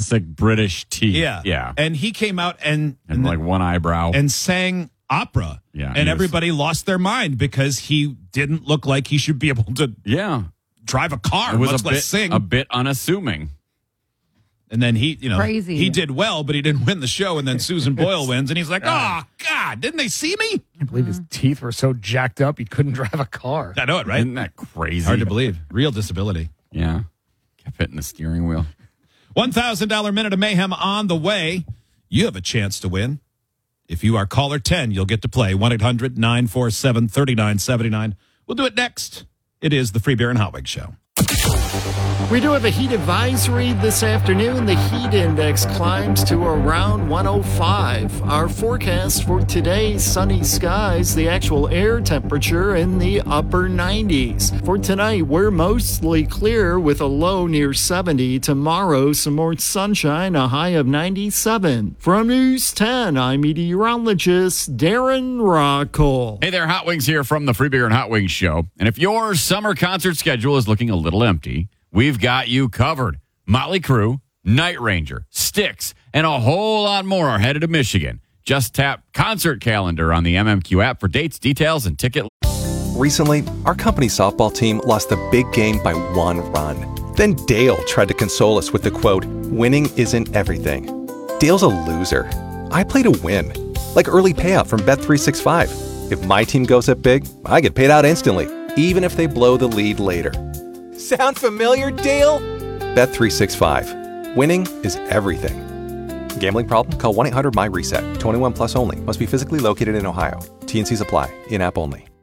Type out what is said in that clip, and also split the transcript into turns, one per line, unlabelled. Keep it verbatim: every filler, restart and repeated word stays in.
classic British teeth.
Yeah.
Yeah.
And he came out and,
And, like one eyebrow.
and sang opera.
Yeah, he
And
was-
everybody lost their mind because he didn't look like he should be able to
yeah.
drive a car,
It was
much
a
less
bit,
sing.
a bit unassuming.
And then he, you know,
Crazy.
he did well, but he didn't win the show. And then Susan Boyle wins, and he's like, "Oh God, didn't they see me?"
I can't believe his teeth were so jacked up he couldn't drive a car.
I know it, right?
Isn't that crazy?
Hard to believe. Real disability.
Yeah. Kept hitting the steering wheel.
One thousand dollar minute of mayhem on the way. You have a chance to win. If you are caller ten, you'll get to play one eight hundred nine four seven three nine seven nine. We'll do it next. It is the Free Beer and Hot Wings Show.
We do have a heat advisory this afternoon. The heat index climbs to around one oh five. Our forecast for today, sunny skies, the actual air temperature in the upper nineties. For tonight, we're mostly clear with a low near seventy. Tomorrow, some more sunshine, a high of ninety-seven. From News ten, I'm meteorologist Darren Rockall.
Hey there, Hot Wings here from the Free Beer and Hot Wings Show. And if your summer concert schedule is looking a little empty, we've got you covered. Motley Crue, Night Ranger, Styx, and a whole lot more are headed to Michigan. Just tap Concert Calendar on the M M Q app for dates, details, and ticket.
Recently, our company softball team lost a big game by one run. Then Dale tried to console us with the quote, "Winning isn't everything." Dale's a loser. I play to win, like early payout from Bet three sixty-five. If my team goes up big, I get paid out instantly, even if they blow the lead later. Sound familiar, Dale? Bet three sixty-five. Winning is everything. Gambling problem? Call one eight hundred M Y RESET. twenty-one plus only. Must be physically located in Ohio. T N Cs apply. In-app only.